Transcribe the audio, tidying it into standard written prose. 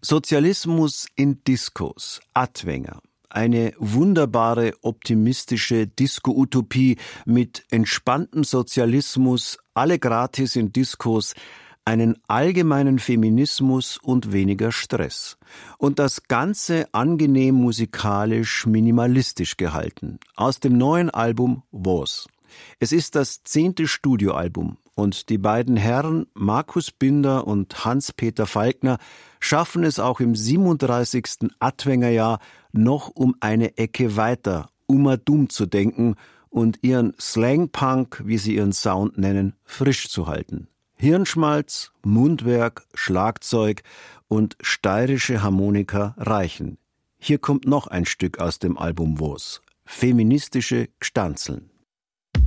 Sozialismus in Diskos, Adwenger. Eine wunderbare, optimistische Disco-Utopie mit entspanntem Sozialismus, alle gratis in Diskos, einen allgemeinen Feminismus und weniger Stress. Und das Ganze angenehm musikalisch minimalistisch gehalten. Aus dem neuen Album Was. Es ist das 10. Studioalbum und die beiden Herren Markus Binder und Hans-Peter Falkner schaffen es auch im 37. Adwengerjahr noch um eine Ecke weiter, dumm zu denken und ihren Slangpunk, wie sie ihren Sound nennen, frisch zu halten. Hirnschmalz, Mundwerk, Schlagzeug und steirische Harmonika reichen. Hier kommt noch ein Stück aus dem Album Was. Feministische Gstanzeln.